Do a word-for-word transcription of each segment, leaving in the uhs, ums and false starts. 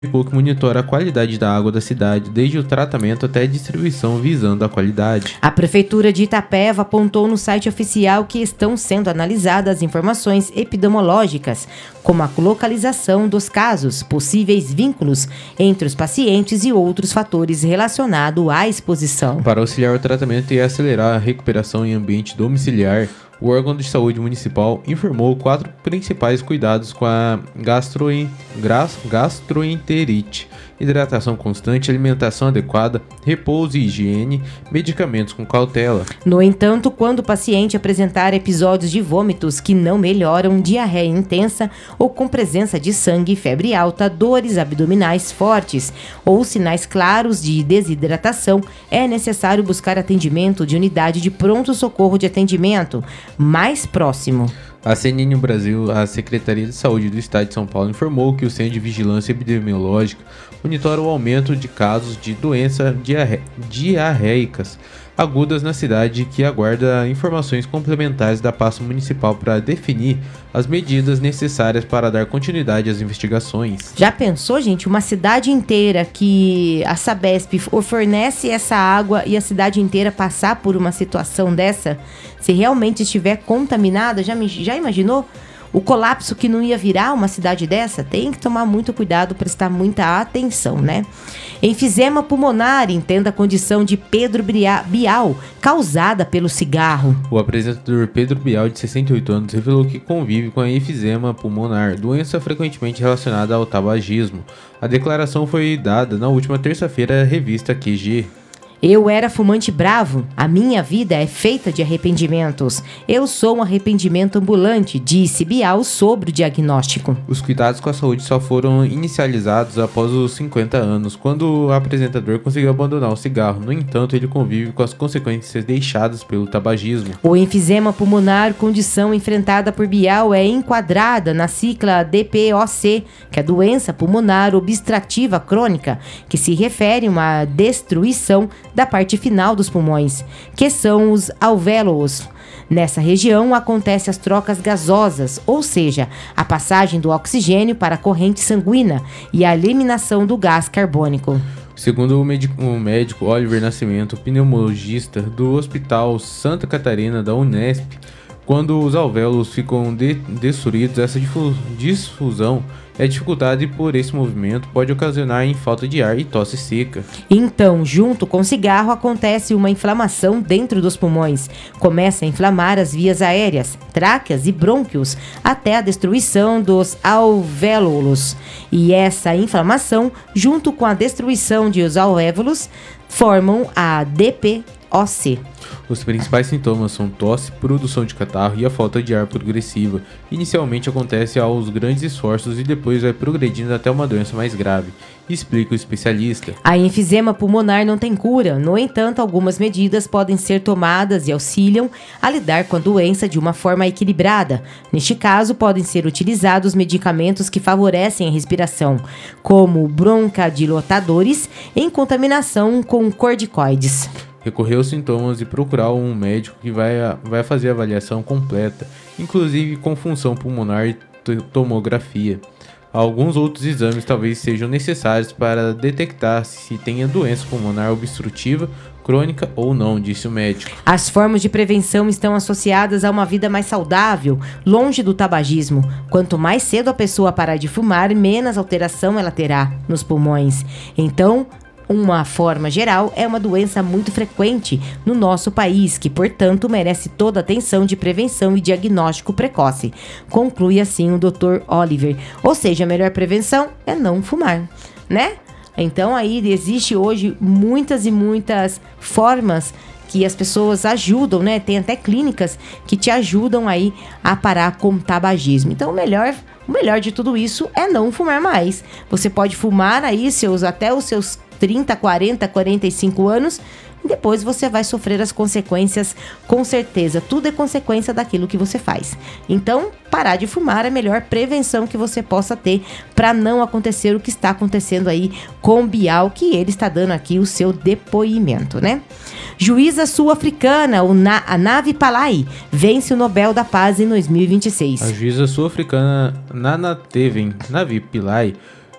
explicou que monitora a qualidade da água da cidade, desde o tratamento até a distribuição, visando a qualidade. A Prefeitura de Itapeva apontou no site oficial que estão sendo analisadas informações epidemiológicas, como a localização dos casos, possíveis vínculos entre os pacientes e outros fatores relacionados à exposição. Para auxiliar o tratamento e acelerar a recuperação em ambiente domiciliar, o órgão de saúde municipal informou quatro principais cuidados com a gastroen- gras- gastroenterite: hidratação constante, alimentação adequada, repouso e higiene, medicamentos com cautela. No entanto, quando o paciente apresentar episódios de vômitos que não melhoram, diarreia intensa ou com presença de sangue, febre alta, dores abdominais fortes ou sinais claros de desidratação, é necessário buscar atendimento de unidade de pronto-socorro de atendimento mais próximo. A C N N Brasil, a Secretaria de Saúde do Estado de São Paulo, informou que o Centro de Vigilância Epidemiológica monitora o aumento de casos de doenças diarre- diarreicas agudas na cidade, que aguarda informações complementares da pasta municipal para definir as medidas necessárias para dar continuidade às investigações. Já pensou, gente, uma cidade inteira que a Sabesp fornece essa água e a cidade inteira passar por uma situação dessa? Se realmente estiver contaminada, já, já imaginou? O colapso que não ia virar uma cidade dessa? Tem que tomar muito cuidado, prestar muita atenção, né? Enfisema pulmonar, entenda a condição de Pedro Bial, causada pelo cigarro. O apresentador Pedro Bial, de sessenta e oito anos, revelou que convive com a enfisema pulmonar, doença frequentemente relacionada ao tabagismo. A declaração foi dada na última terça-feira à revista Q G. Eu era fumante bravo, a minha vida é feita de arrependimentos. Eu sou um arrependimento ambulante, disse Bial sobre o diagnóstico. Os cuidados com a saúde só foram inicializados após os cinquenta anos, quando o apresentador conseguiu abandonar o cigarro. No entanto, ele convive com as consequências deixadas pelo tabagismo. O enfisema pulmonar, condição enfrentada por Bial, é enquadrada na sigla D P O C, que é a doença pulmonar obstrutiva crônica, que se refere a uma destruição da parte final dos pulmões, que são os alvéolos. Nessa região acontecem as trocas gasosas, ou seja, a passagem do oxigênio para a corrente sanguínea e a eliminação do gás carbônico. Segundo o médico, o médico Oliver Nascimento, pneumologista do Hospital Santa Catarina da Unesp, quando os alvéolos ficam de, destruídos, essa difu, difusão é dificultada e por esse movimento pode ocasionar em falta de ar e tosse seca. Então, junto com o cigarro, acontece uma inflamação dentro dos pulmões. Começa a inflamar as vias aéreas, tráqueas e brônquios, até a destruição dos alvéolos. E essa inflamação, junto com a destruição dos alvéolos, formam a D P O C. Os principais sintomas são tosse, produção de catarro e a falta de ar progressiva. Inicialmente acontece aos grandes esforços e depois vai progredindo até uma doença mais grave, explica o especialista. A enfisema pulmonar não tem cura, no entanto, algumas medidas podem ser tomadas e auxiliam a lidar com a doença de uma forma equilibrada. Neste caso, podem ser utilizados medicamentos que favorecem a respiração, como broncodilatadores em contaminação com corticoides. Recorrer aos sintomas e procurar um médico que vai, vai fazer a avaliação completa, inclusive com função pulmonar e tomografia. Alguns outros exames talvez sejam necessários para detectar se tem a doença pulmonar obstrutiva, crônica ou não, disse o médico. As formas de prevenção estão associadas a uma vida mais saudável, longe do tabagismo. Quanto mais cedo a pessoa parar de fumar, menos alteração ela terá nos pulmões. Então, uma forma geral, é uma doença muito frequente no nosso país, que, portanto, merece toda a atenção de prevenção e diagnóstico precoce. Conclui assim o doutor Oliver. Ou seja, a melhor prevenção é não fumar, né? Então, aí existe hoje muitas e muitas formas que as pessoas ajudam, né? Tem até clínicas que te ajudam aí a parar com o tabagismo. Então, o melhor, o melhor de tudo isso é não fumar mais. Você pode fumar aí seus, até os seus trinta, quarenta, quarenta e cinco anos, e depois você vai sofrer as consequências, com certeza. Tudo é consequência daquilo que você faz. Então, parar de fumar é a melhor prevenção que você possa ter para não acontecer o que está acontecendo aí com Bial, que ele está dando aqui o seu depoimento, né? Juíza sul-africana, o Na- a Navi Pillay, vence o Nobel da Paz em dois mil e vinte e seis. A juíza sul-africana Nana Teven Navi Pillay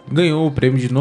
ganhou o prêmio de